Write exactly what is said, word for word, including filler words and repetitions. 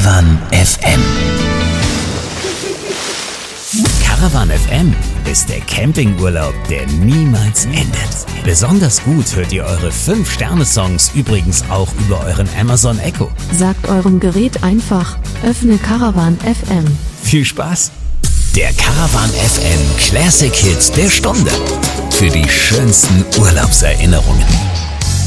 Caravan F M. Caravan F M ist der Campingurlaub, der niemals endet. Besonders gut hört ihr eure fünf Sterne Songs übrigens auch über euren Amazon Echo. Sagt eurem Gerät einfach, öffne Caravan F M. Viel Spaß! Der Caravan F M Classic Hits der Stunde. Für die schönsten Urlaubserinnerungen.